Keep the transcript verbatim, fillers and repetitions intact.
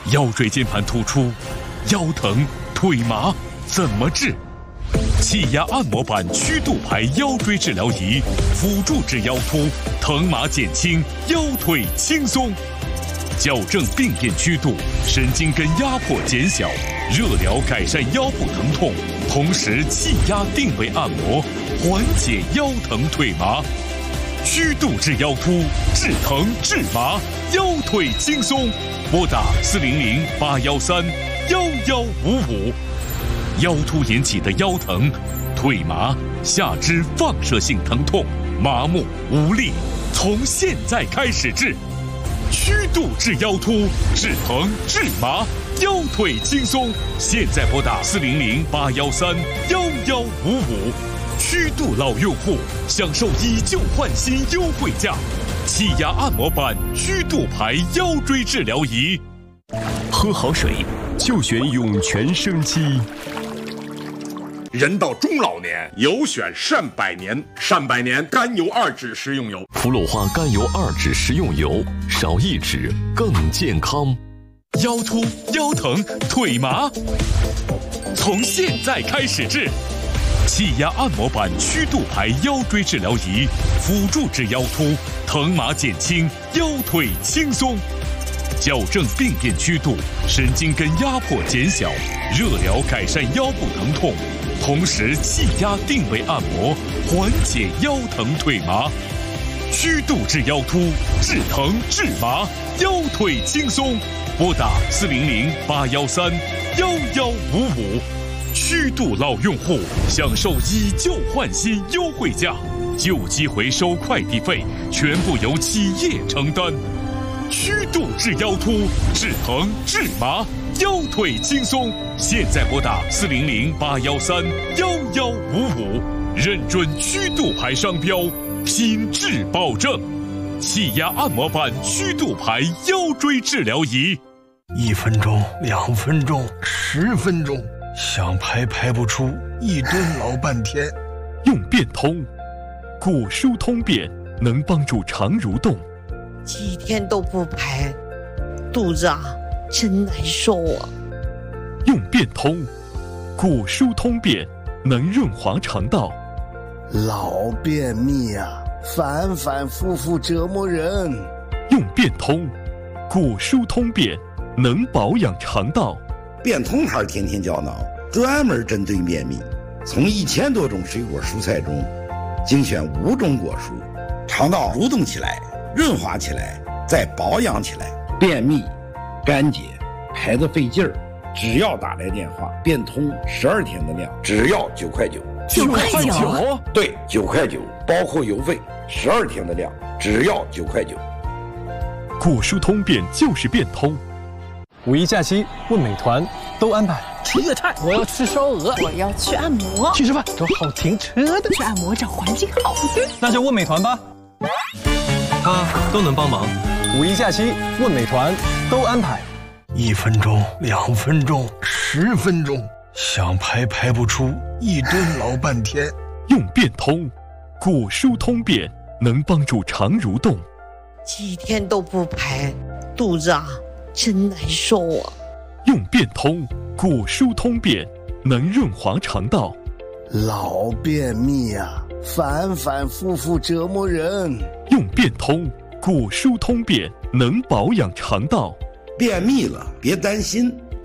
腰椎间盘突出、腰疼、腿麻怎么治？气压按摩板曲度牌腰椎治疗仪，辅助治腰突，疼麻减轻，腰腿轻松。矫正病变曲度，神经根压迫减小，热疗改善腰部疼痛，同时气压定位按摩，缓解腰疼腿麻。曲度治腰突，治疼治麻，腰腿轻松。拨打四零零八幺三幺幺五五。腰突引起的腰疼、腿麻、下肢放射性疼痛、麻木无力，从现在开始治。曲度治腰突，治疼治麻，腰腿轻松。现在拨打四零零八幺三幺幺五五。曲度老用户享受以旧换新优惠价，气压按摩板曲度牌腰椎治疗仪。 喝好水就选涌泉生机。 人到中老年，有选善百年。善百年甘油二酯食用油， 福鲁化甘油二酯食用油，少一酯更健康。 腰突、腰疼、腿麻，从现在开始治。气压按摩板曲度牌腰椎治疗仪，辅助治腰突，疼麻减轻，腰腿轻松。矫正病变曲度，神经根压迫减小，热疗改善腰部疼痛，同时气压定位按摩，缓解腰疼腿麻。曲度治腰突，治疼治麻，腰腿轻松。拨打四零零八幺三幺幺五五。曲度老用户享受以旧换新优惠价，旧机回收快递费全部由企业承担。曲度治腰突，治疼治麻，腰腿轻松。现在拨打四零零八幺三幺幺五五，认准曲度牌商标，品质保证。气压按摩板曲度牌腰椎治疗仪， 一分钟、两分钟、十分钟，想排排不出，一蹲老半天。 用变通，骨疏通便能帮助肠蠕动。 几天都不排，肚子啊真难受啊。 用变通，骨疏通便能润滑肠道。 老便秘啊，反反复复折磨人。 用变通，骨疏通便能保养肠道。 变通牌天天胶囊专门针对便秘，从一千多种水果蔬菜中精选五种果蔬，肠道蠕动起来，润滑起来，再保养起来。便秘、干结、排得费劲儿，只要打来电话，变通十二天的量，只要九块九。 九块九？ 对，九块九，包括邮费，十二天的量，只要九块九。 骨疏通便就是变通。 五一假期问美团都安排。 吃粤菜， 我要吃烧鹅， 我要去按摩， 去吃饭找好停车的， 去按摩找环境好的， 那就问美团吧，他都能帮忙。五一假期问美团都安排。 一分钟、两分钟、十分钟，想排排不出，一蹲老半天。 用变通，骨疏通便能帮助肠蠕动。 几天都不排，肚子啊真难受啊。 用变通，骨疏通便能润滑肠道。 老便秘啊，反反复复折磨人。 用变通，骨疏通便能保养肠道。 便秘了别担心，